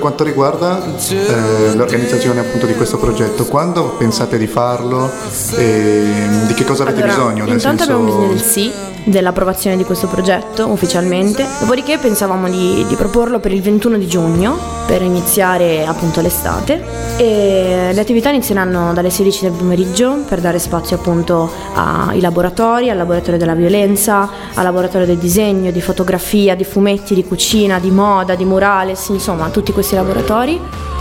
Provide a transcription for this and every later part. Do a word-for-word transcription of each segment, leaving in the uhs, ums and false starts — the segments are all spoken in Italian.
quanto riguarda eh, l'organizzazione appunto di questo progetto, quando pensate di farlo e di che cosa avete allora, bisogno? Nel intanto senso... abbiamo bisogno del sì, dell'approvazione di questo progetto ufficialmente, dopodiché pensavamo di, di proporlo per il ventuno di giugno per iniziare appunto l'estate, e le attività inizieranno dalle sedici del pomeriggio per dare spazio appunto ai laboratori, al laboratorio della violenza, al laboratorio del disegno, di fotografia, di fumetti, di cucina, di moda, di murales, insomma tutti questi laboratori.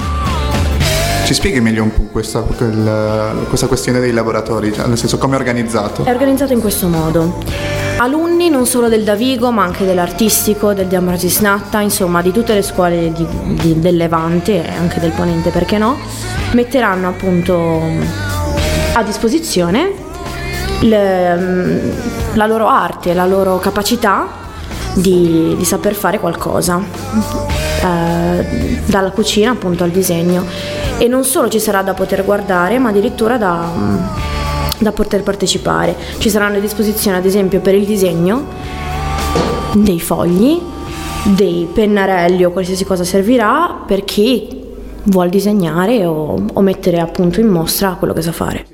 Ci spieghi meglio un po' questa, quel, questa questione dei laboratori, cioè nel senso come è organizzato? È organizzato in questo modo: alunni non solo del Davigo ma anche dell'Artistico, del De Ambrosis Natta, insomma di tutte le scuole di, di, del Levante e anche del Ponente, perché no, metteranno appunto a disposizione le, la loro arte, la loro capacità di, di saper fare qualcosa, eh, dalla cucina appunto al disegno. E non solo ci sarà da poter guardare, ma addirittura da, da poter partecipare. Ci saranno a disposizione, ad esempio, per il disegno dei fogli, dei pennarelli o qualsiasi cosa servirà per chi vuol disegnare o, o mettere appunto in mostra quello che sa fare.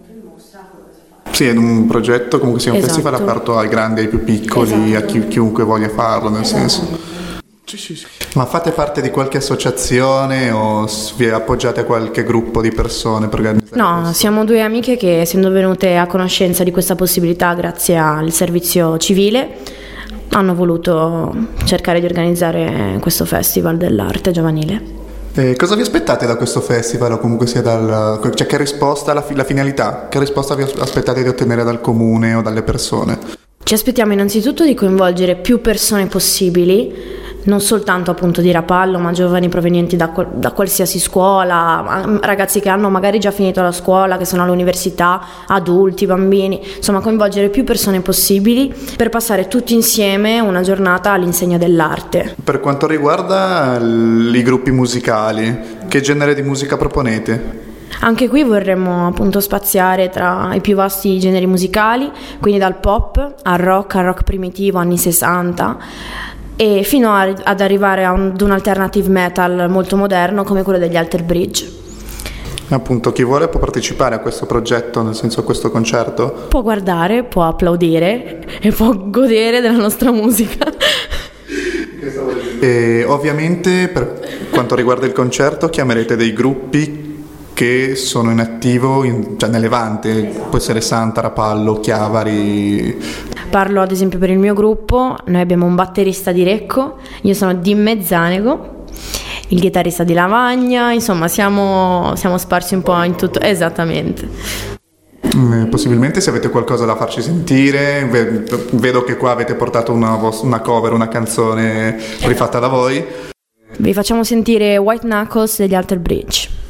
Sì, è un progetto, comunque sia un Esatto. festival aperto ai grandi, ai più piccoli, Esatto. a chi, chiunque voglia farlo, nel Esatto. senso. Sì, sì, sì. Ma fate parte di qualche associazione o vi appoggiate a qualche gruppo di persone per organizzare No, questo? siamo due amiche che, essendo venute a conoscenza di questa possibilità grazie al servizio civile, hanno voluto cercare di organizzare questo festival dell'arte giovanile. Eh, cosa vi aspettate da questo festival o comunque sia dal... cioè che risposta, la, fi- la finalità, che risposta vi aspettate di ottenere dal comune o dalle persone? Ci aspettiamo innanzitutto di coinvolgere più persone possibili, non soltanto appunto di Rapallo, ma giovani provenienti da, da qualsiasi scuola, ragazzi che hanno magari già finito la scuola, che sono all'università, adulti, bambini, insomma coinvolgere più persone possibili per passare tutti insieme una giornata all'insegna dell'arte. Per quanto riguarda l- i gruppi musicali, che genere di musica proponete? Anche qui vorremmo appunto spaziare tra i più vasti generi musicali, quindi dal pop al rock, al rock primitivo, anni sessanta, e fino a, ad arrivare a un, ad un alternative metal molto moderno come quello degli Alter Bridge. Appunto, chi vuole può partecipare a questo progetto, nel senso a questo concerto? Può guardare, può applaudire e può godere della nostra musica. E ovviamente per quanto riguarda il concerto chiamerete dei gruppi che sono in attivo in, cioè nel Levante, può essere Santa, Rapallo, Chiavari. Parlo ad esempio per il mio gruppo, noi abbiamo un batterista di Recco, io sono di Mezzanego, il chitarrista di Lavagna, insomma siamo, siamo sparsi un po' in tutto, esattamente. Mm, possibilmente se avete qualcosa da farci sentire, vedo che qua avete portato una, una cover, una canzone rifatta da voi. Vi facciamo sentire White Knuckles degli Alter Bridge.